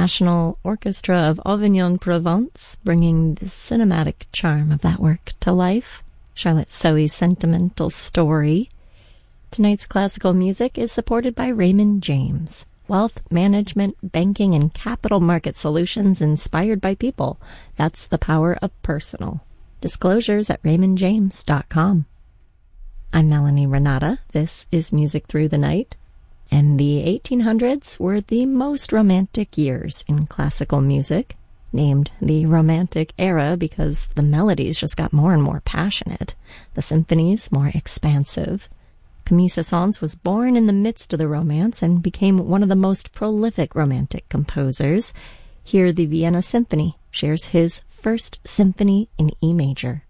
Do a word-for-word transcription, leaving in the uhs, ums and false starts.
National Orchestra of Avignon-Provence, bringing the cinematic charm of that work to life. Charlotte Sohi's Sentimental Story. Tonight's classical music is supported by Raymond James. Wealth management, banking, and capital market solutions inspired by people. That's the power of personal. Disclosures at raymond james dot com. I'm Melanie Renata. This is Music Through the Night. And the eighteen hundreds were the most romantic years in classical music, named the Romantic Era because the melodies just got more and more passionate, the symphonies more expansive. Camille Saint-Saëns was born in the midst of the Romance and became one of the most prolific Romantic composers. Here, the Vienna Symphony shares his first symphony in E major.